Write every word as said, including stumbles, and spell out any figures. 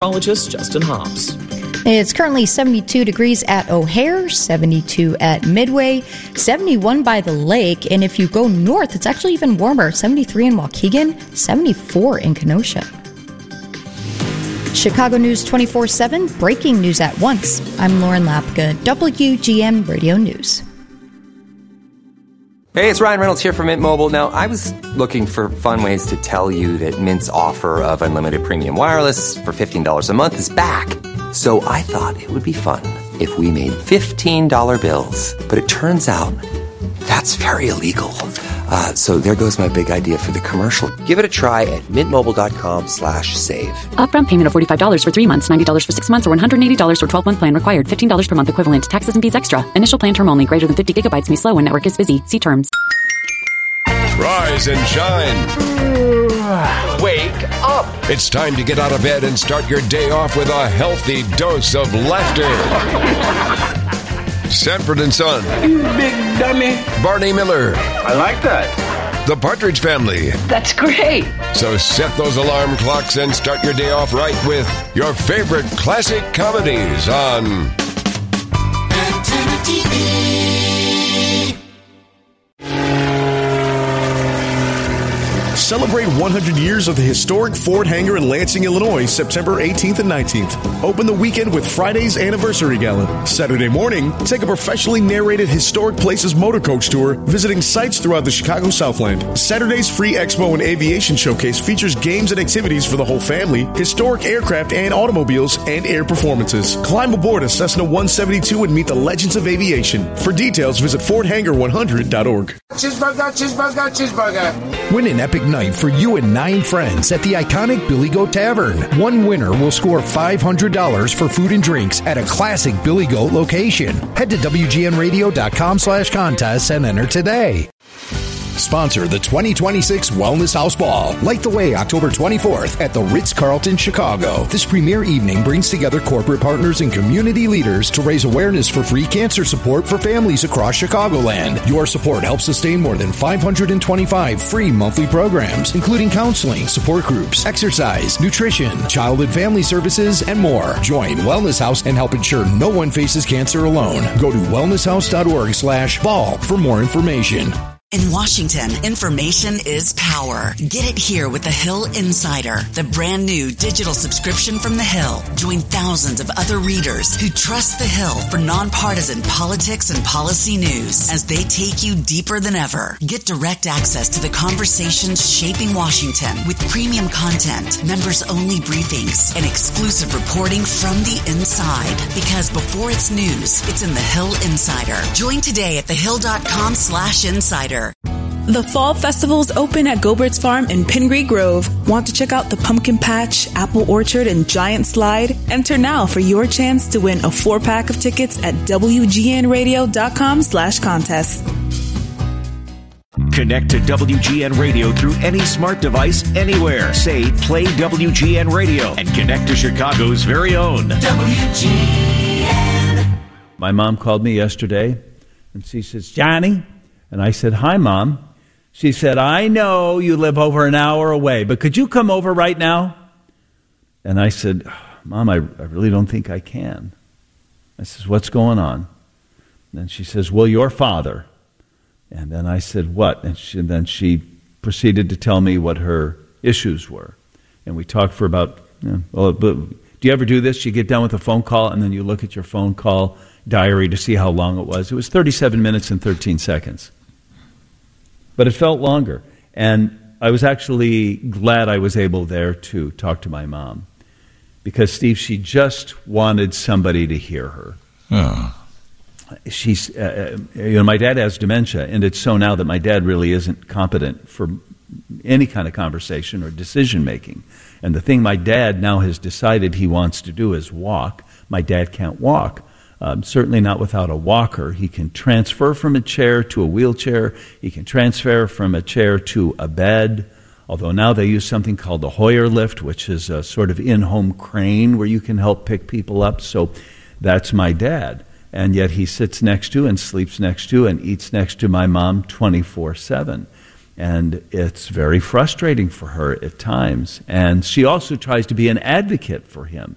meteorologist Justin Hobbs. It's currently seventy-two degrees at O'Hare, seventy-two at Midway, seventy-one by the lake, and if you go north, it's actually even warmer, seventy-three in Waukegan, seventy-four in Kenosha. Chicago News twenty-four seven, breaking news at once. I'm Lauren Lapka, W G N Radio News. Hey, it's Ryan Reynolds here from Mint Mobile. Now, I was looking for fun ways to tell you that Mint's offer of unlimited premium wireless for fifteen dollars a month is back. So I thought it would be fun if we made fifteen dollar bills. But it turns out that's very illegal. Uh, so there goes my big idea for the commercial. Give it a try at mintmobile.com slash save. Upfront payment of forty-five dollars for three months, ninety dollars for six months, or one hundred eighty dollars for twelve-month plan required. fifteen dollars per month equivalent. Taxes and fees extra. Initial plan term only. Greater than fifty gigabytes may slow when network is busy. See terms. Rise and shine. Wake up. It's time to get out of bed and start your day off with a healthy dose of laughter. Sanford and Son. You big dummy. Barney Miller. I like that. The Partridge Family. That's great. So set those alarm clocks and start your day off right with your favorite classic comedies on Antenna T V. Celebrate one hundred years of the historic Ford hangar in Lansing, Illinois, September eighteenth and nineteenth. Open the weekend with Friday's Anniversary Gala. Saturday morning, take a professionally narrated Historic Places motor coach tour, visiting sites throughout the Chicago Southland. Saturday's free expo and aviation showcase features games and activities for the whole family, historic aircraft and automobiles, and air performances. Climb aboard a Cessna one seventy-two and meet the legends of aviation. For details, visit ford hanger one hundred dot org. Cheeseburger, cheeseburger, cheeseburger. Win an epic night for you and nine friends at the iconic Billy Goat Tavern. One winner will score five hundred dollars for food and drinks at a classic Billy Goat location. Head to W G N radio dot com slash contests and enter today. Sponsor the twenty twenty-six Wellness House Ball. Light the way October twenty-fourth at the Ritz-Carlton, Chicago. This premier evening brings together corporate partners and community leaders to raise awareness for free cancer support for families across Chicagoland. Your support helps sustain more than five hundred twenty-five free monthly programs, including counseling, support groups, exercise, nutrition, child and family services, and more. Join Wellness House and help ensure no one faces cancer alone. Go to wellness house dot org slash ball for more information. In Washington, information is power. Get it here with the Hill Insider, the brand new digital subscription from the Hill. Join thousands of other readers who trust the Hill for nonpartisan politics and policy news as they take you deeper than ever. Get direct access to the conversations shaping Washington with premium content, members-only briefings, and exclusive reporting from the inside. Because before it's news, it's in the Hill Insider. Join today at thehill.com slash insider. The Fall Festival's open at Gobert's Farm in Pingree Grove. Want to check out the Pumpkin Patch, Apple Orchard, and Giant Slide? Enter now for your chance to win a four-pack of tickets at W G N radio dot com slash contest. Connect to W G N Radio through any smart device anywhere. Say, play W G N Radio and connect to Chicago's very own W G N. My mom called me yesterday, and she says, Johnny. And I said, hi, Mom. She said, I know you live over an hour away, but could you come over right now? And I said, Mom, I, I really don't think I can. I says, what's going on? And then she says, well, your father. And then I said, what? And, she, and then she proceeded to tell me what her issues were. And we talked for about, you know, well, but do you ever do this? You get done with a phone call, and then you look at your phone call diary to see how long it was. It was thirty-seven minutes and thirteen seconds. But it felt longer. And I was actually glad I was able there to talk to my mom. Because, Steve, she just wanted somebody to hear her. Oh. She's, uh, you know, my dad has dementia, and it's so now that my dad really isn't competent for any kind of conversation or decision-making. And the thing my dad now has decided he wants to do is walk. My dad can't walk. Um, certainly not without a walker. He can transfer from a chair to a wheelchair. He can transfer from a chair to a bed, although now they use something called the Hoyer lift, which is a sort of in-home crane where you can help pick people up. So that's my dad. And yet he sits next to and sleeps next to and eats next to my mom twenty-four seven. And it's very frustrating for her at times. And she also tries to be an advocate for him.